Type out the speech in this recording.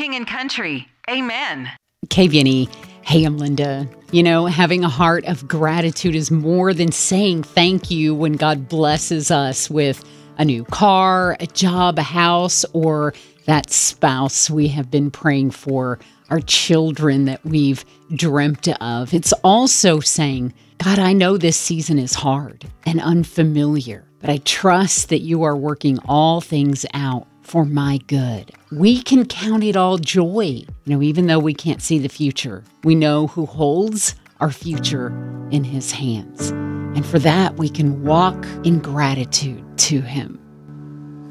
King and Country. Amen. KVNE. Hey, I'm Linda. You know, having a heart of gratitude is more than saying thank you when God blesses us with a new car, a job, a house, or that spouse we have been praying for, our children that we've dreamt of. It's also saying, God, I know this season is hard and unfamiliar, but I trust that you are working all things out for my good. We can count it all joy, even though we can't see the future. We know who holds our future in his hands. And for that, we can walk in gratitude to him.